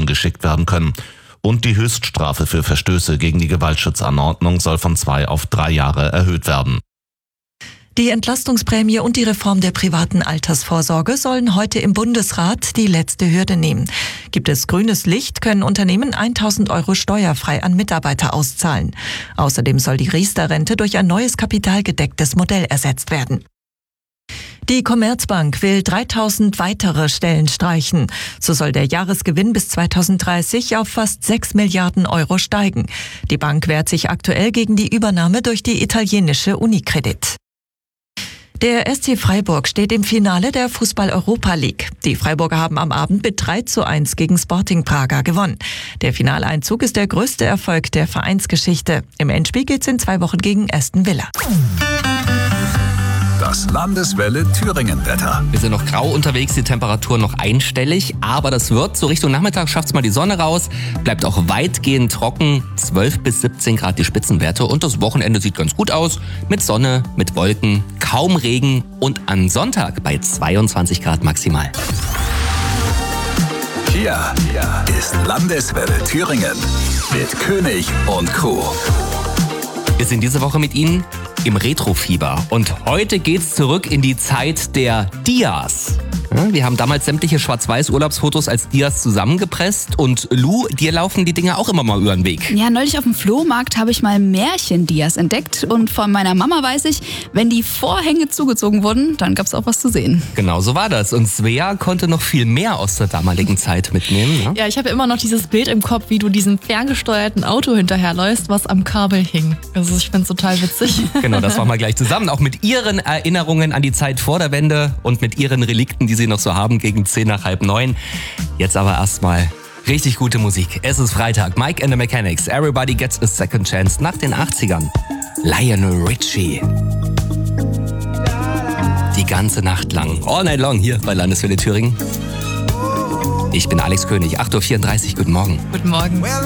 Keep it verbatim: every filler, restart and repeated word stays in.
Behörden geschickt werden können. Und die Höchststrafe für Verstöße gegen die Gewaltschutzanordnung soll von zwei auf drei Jahre erhöht werden. Die Entlastungsprämie und die Reform der privaten Altersvorsorge sollen heute im Bundesrat die letzte Hürde nehmen. Gibt es grünes Licht, können Unternehmen tausend Euro steuerfrei an Mitarbeiter auszahlen. Außerdem soll die Riester-Rente durch ein neues kapitalgedecktes Modell ersetzt werden. Die Commerzbank will dreitausend weitere Stellen streichen. So soll der Jahresgewinn bis zweitausenddreißig auf fast sechs Milliarden Euro steigen. Die Bank wehrt sich aktuell gegen die Übernahme durch die italienische Unicredit. Der S C Freiburg steht im Finale der Fußball-Europa League. Die Freiburger haben am Abend mit drei zu eins gegen Sporting Braga gewonnen. Der Finaleinzug ist der größte Erfolg der Vereinsgeschichte. Im Endspiel geht's in zwei Wochen gegen Aston Villa. Das Landeswelle Thüringen-Wetter. Wir sind noch grau unterwegs, die Temperatur noch einstellig, aber das wird, so Richtung Nachmittag schafft's mal die Sonne raus, bleibt auch weitgehend trocken, zwölf bis siebzehn Grad die Spitzenwerte und das Wochenende sieht ganz gut aus, mit Sonne, mit Wolken, kaum Regen und am Sonntag bei zweiundzwanzig Grad maximal. Hier, hier ist Landeswelle Thüringen mit König und Crew. Wir sind diese Woche mit Ihnen im Retrofieber und heute geht's zurück in die Zeit der Dias. Ja, wir haben damals sämtliche Schwarz-Weiß-Urlaubsfotos als Dias zusammengepresst und Lou, dir laufen die Dinge auch immer mal über den Weg. Ja, neulich auf dem Flohmarkt habe ich mal Märchen-Dias entdeckt und von meiner Mama weiß ich, wenn die Vorhänge zugezogen wurden, dann gab's auch was zu sehen. Genau so war das und Svea konnte noch viel mehr aus der damaligen Zeit mitnehmen. Ne? Ja, ich habe immer noch dieses Bild im Kopf, wie du diesem ferngesteuerten Auto hinterherläufst, was am Kabel hing. Also ich find's total witzig. Genau, das machen wir gleich zusammen, auch mit ihren Erinnerungen an die Zeit vor der Wende und mit ihren Relikten, die sie noch so haben, gegen zehn nach halb neun. Jetzt aber erstmal richtig gute Musik. Es ist Freitag. Mike and the Mechanics. Everybody gets a second chance nach den achtzigern. Lionel Richie. Die ganze Nacht lang. All night long hier bei Landeswelle Thüringen. Ich bin Alex König. acht Uhr vierunddreißig. Guten Morgen. Guten Morgen. Well,